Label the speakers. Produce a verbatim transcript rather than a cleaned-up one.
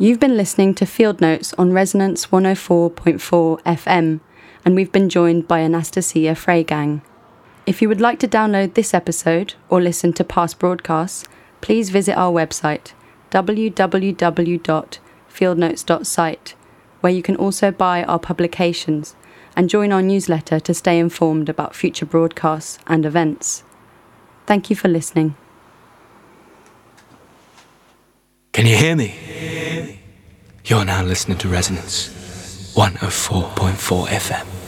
Speaker 1: You've been listening to Field Notes on Resonance one oh four point four F M, and we've been joined by Anastasia Freigang. If you would like to download this episode or listen to past broadcasts, please visit our website, w w w dot field notes dot site, where you can also buy our publications and join our newsletter to stay informed about future broadcasts and events. Thank you for listening.
Speaker 2: Can you hear me? You're now listening to Resonance one oh four point four F M.